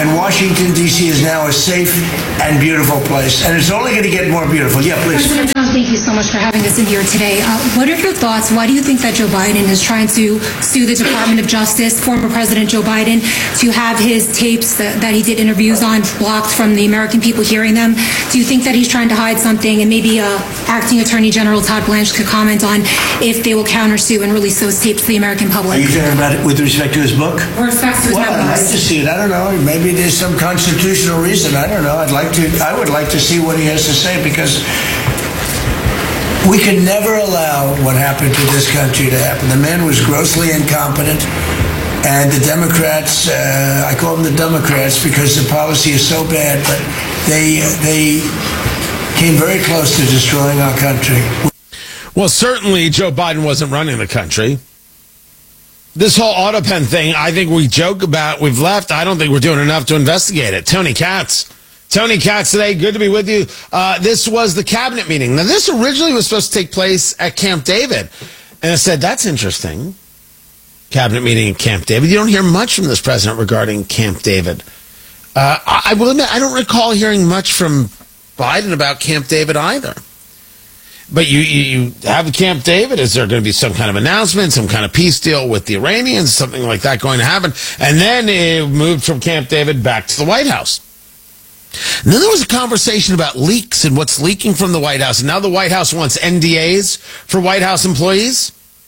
And Washington, D.C. is now a safe and beautiful place. And it's only going to get more beautiful. Yeah, please. President Trump, thank you so much for having us in here today. What are your thoughts? Why do you think that Joe Biden is trying to sue the Department of Justice, former President Joe Biden, to have his tapes that he did interviews on blocked from the American people hearing them? Do you think that he's trying to hide something? And maybe Acting Attorney General Todd Blanche could comment on if they will countersue and release those tapes to the American public. Are you talking about it with respect to his book? With respect to his Well, I'd like to see it. I don't know. Maybe there's some constitutional reason. I don't know. I would like to see what he has to say, because we can never allow what happened to this country to happen. The man was grossly incompetent, and the Democrats, I call them the Democrats because the policy is so bad, but they came very close to destroying our country. Well, certainly Joe Biden wasn't running the country. This whole AutoPen thing, I think we joke about, we've left. I don't think we're doing enough to investigate it. Tony Katz today, good to be with you. This was the cabinet meeting. Now, this originally was supposed to take place at Camp David. And I said, that's interesting. Cabinet meeting at Camp David. You don't hear much from this president regarding Camp David. I will admit, I don't recall hearing much from Biden about Camp David either. But you have Camp David. Is there going to be some kind of announcement, some kind of peace deal with the Iranians, something like that going to happen? And then it moved from Camp David back to the White House. And then there was a conversation about leaks and what's leaking from the White House. And now the White House wants NDAs for White House employees.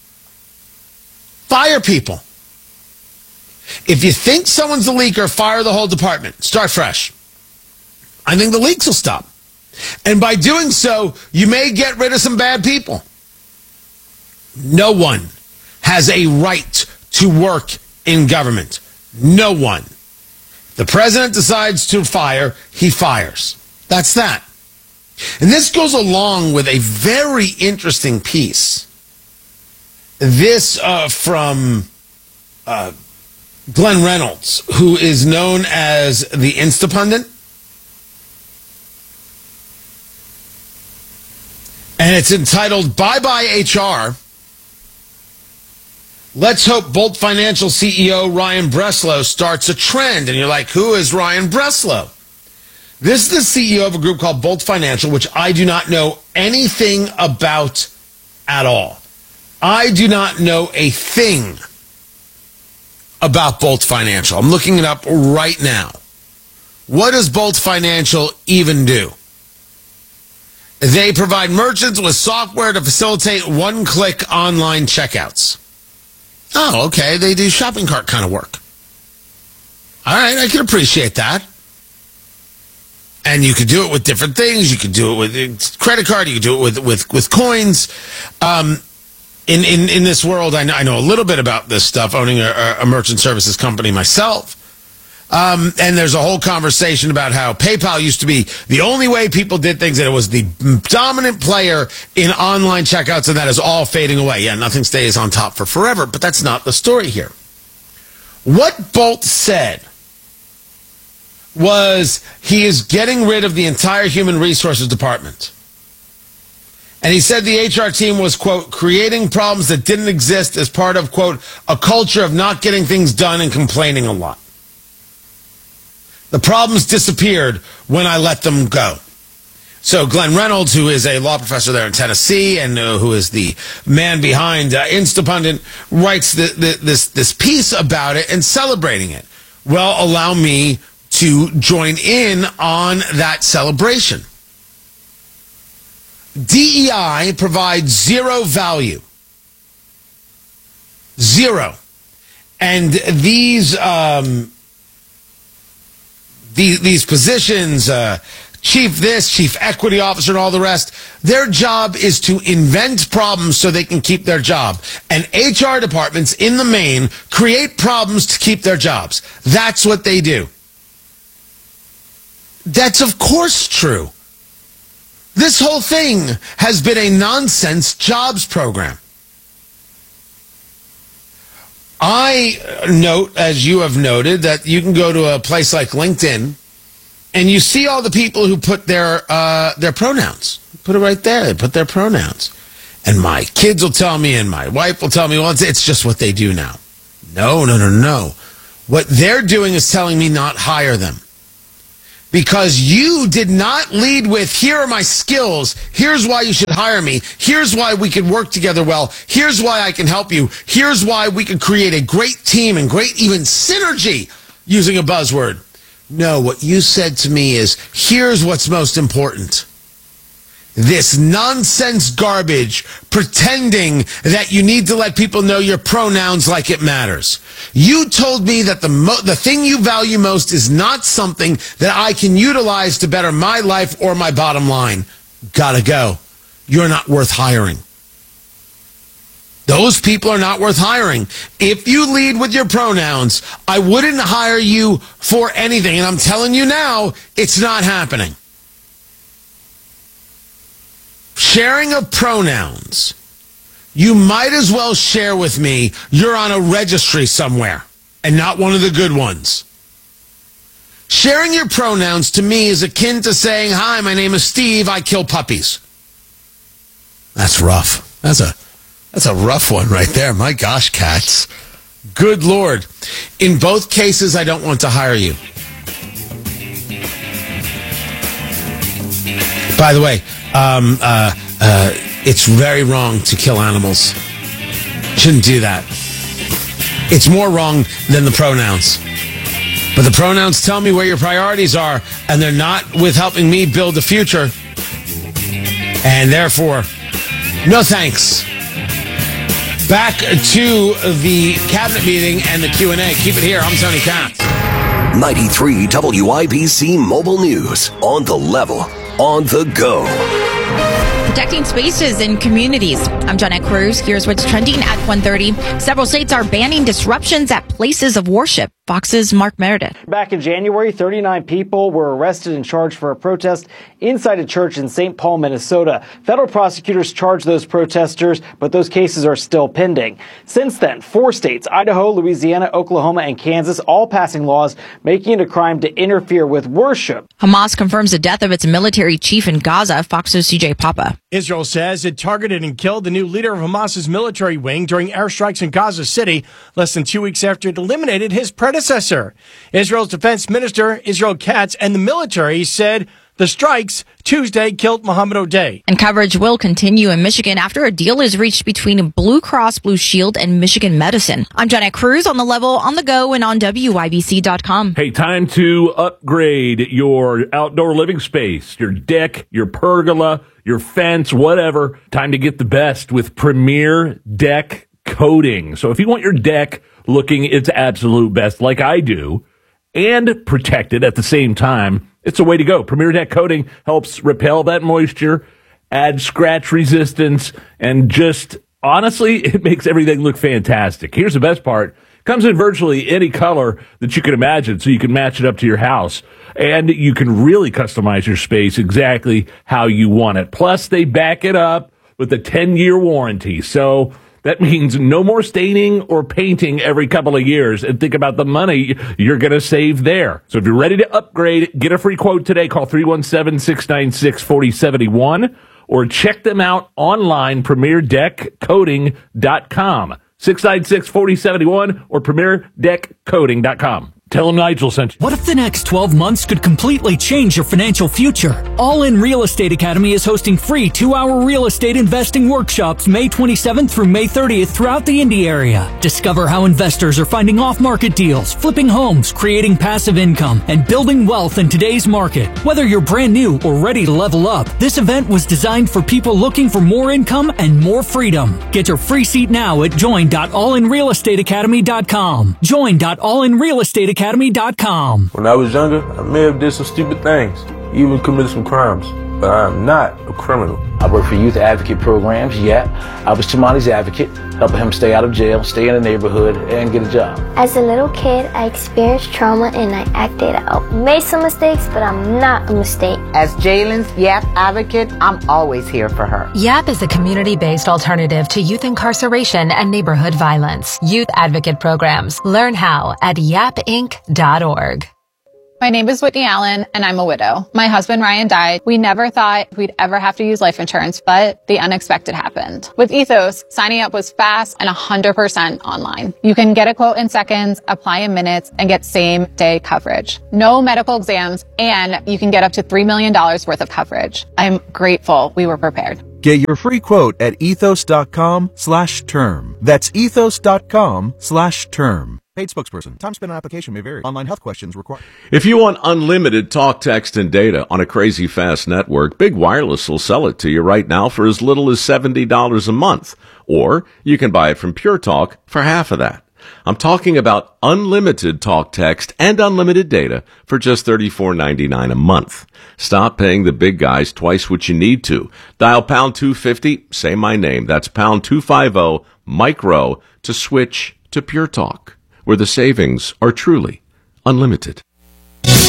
Fire people. If you think someone's a leaker, fire the whole department. Start fresh. I think the leaks will stop. And by doing so, you may get rid of some bad people. No one has a right to work in government. No one. The president decides to fire, he fires. That's that. And this goes along with a very interesting piece. This from Glenn Reynolds, who is known as the Instapundit. And it's entitled, Bye Bye HR. Let's hope Bolt Financial CEO Ryan Breslow starts a trend. And you're like, who is Ryan Breslow? This is the CEO of a group called Bolt Financial, which I do not know anything about at all. I do not know a thing about Bolt Financial. I'm looking it up right now. What does Bolt Financial even do? They provide merchants with software to facilitate one-click online checkouts. Oh, okay. They do shopping cart kind of work. All right, I can appreciate that. And you could do it with different things. You could do it with credit card. You could do it with coins. In this world, I know a little bit about this stuff, owning a merchant services company myself. And there's a whole conversation about how PayPal used to be the only way people did things, and it was the dominant player in online checkouts, and that is all fading away. Yeah, nothing stays on top for forever, but that's not the story here. What Bolt said was he is getting rid of the entire human resources department. And he said the HR team was, quote, creating problems that didn't exist as part of, quote, a culture of not getting things done and complaining a lot. The problems disappeared when I let them go. So Glenn Reynolds, who is a law professor there in Tennessee and who is the man behind Instapundit, writes this piece about it and celebrating it. Well, allow me to join in on that celebration. DEI provides zero value. Zero. And these positions, chief this, chief equity officer, and all the rest, their job is to invent problems so they can keep their job. And HR departments, in the main, create problems to keep their jobs. That's what they do. That's, of course, true. This whole thing has been a nonsense jobs program. I note, as you have noted, that you can go to a place like LinkedIn and you see all the people who put their pronouns. Put it right there. They put their pronouns. And my kids will tell me and my wife will tell me, well, it's just what they do now. No. What they're doing is telling me not hire them. Because you did not lead with, here are my skills, here's why you should hire me, here's why we can work together well, here's why I can help you, here's why we can create a great team and great even synergy, using a buzzword. No, what you said to me is, here's what's most important. This nonsense garbage pretending that you need to let people know your pronouns like it matters. You told me that the thing you value most is not something that I can utilize to better my life or my bottom line. Gotta go. You're not worth hiring. Those people are not worth hiring. If you lead with your pronouns, I wouldn't hire you for anything. And I'm telling you now, it's not happening. Sharing of pronouns, you might as well share with me you're on a registry somewhere and not one of the good ones. Sharing your pronouns to me is akin to saying, hi, my name is Steve, I kill puppies. That's rough. That's a rough one right there. My gosh, Cats. Good Lord. In both cases, I don't want to hire you. By the way, it's very wrong to kill animals. Shouldn't do that. It's more wrong than the pronouns. But the pronouns tell me where your priorities are, and they're not with helping me build the future. And therefore, no thanks. Back to the cabinet meeting and the Q&A. Keep it here. I'm Tony Katz. 93 WIBC Mobile News. On the level. On the go. Protecting spaces in communities. I'm Jeanette Cruz. Here's what's trending at 1:30. Several states are banning disruptions at places of worship. Fox's Mark Meredith. Back in January, 39 people were arrested and charged for a protest inside a church in St. Paul, Minnesota. Federal prosecutors charged those protesters, but those cases are still pending. Since then, 4 states, Idaho, Louisiana, Oklahoma, and Kansas, all passing laws making it a crime to interfere with worship. Hamas confirms the death of its military chief in Gaza. Fox's CJ Papa. Israel says it targeted and killed the new leader of Hamas's military wing during airstrikes in Gaza City, less than 2 weeks after it eliminated his predecessor. Israel's defense minister, Israel Katz, and the military said the strikes Tuesday killed Mohammed O'Day. And coverage will continue in Michigan after a deal is reached between Blue Cross Blue Shield and Michigan Medicine. I'm Jeanette Cruz, on the level, on the go, and on WIBC.com. Hey, time to upgrade your outdoor living space, your deck, your pergola, your fence, whatever. Time to get the best with Premier Deck Coating. So if you want your deck looking its absolute best, like I do, and protected at the same time, it's a way to go. Premier Deck Coating helps repel that moisture, add scratch resistance, and just, honestly, it makes everything look fantastic. Here's the best part. Comes in virtually any color that you can imagine, so you can match it up to your house. And you can really customize your space exactly how you want it. Plus, they back it up with a 10-year warranty. So that means no more staining or painting every couple of years. And think about the money you're going to save there. So if you're ready to upgrade, get a free quote today. Call 317-696-4071 or check them out online, PremierDeckCoating.com. 696-4071 or PremierDeckCoating.com. Tell them Nigel sent you. What if the next 12 months could completely change your financial future? All In Real Estate Academy is hosting free 2-hour real estate investing workshops May 27th through May 30th throughout the Indy area. Discover how investors are finding off-market deals, flipping homes, creating passive income, and building wealth in today's market. Whether you're brand new or ready to level up, this event was designed for people looking for more income and more freedom. Get your free seat now at join.allinrealestateacademy.com. Join.allinrealestateacademy.com. When I was younger, I may have did some stupid things, even committed some crimes, but I am not a criminal. I work for youth advocate programs, yeah. I was Tamani's advocate, helping him stay out of jail, stay in the neighborhood, and get a job. As a little kid, I experienced trauma and I acted out. Made some mistakes, but I'm not a mistake. As Jalen's YAP advocate, I'm always here for her. YAP is a community-based alternative to youth incarceration and neighborhood violence. Youth advocate programs. Learn how at yapinc.org. My name is Whitney Allen, and I'm a widow. My husband, Ryan, died. We never thought we'd ever have to use life insurance, but the unexpected happened. With Ethos, signing up was fast and 100% online. You can get a quote in seconds, apply in minutes, and get same-day coverage. No medical exams, and you can get up to $3 million worth of coverage. I'm grateful we were prepared. Get your free quote at ethos.com/term. That's ethos.com/term. Paid spokesperson. Time spent on application may vary. Online health questions required. If you want unlimited talk, text, and data on a crazy fast network, Big Wireless will sell it to you right now for as little as $70 a month. Or you can buy it from Pure Talk for half of that. I'm talking about unlimited talk, text, and unlimited data for just $34.99 a month. Stop paying the big guys twice what you need to. Dial pound 250, say my name. That's pound 250, micro, to switch to Pure Talk, where the savings are truly unlimited.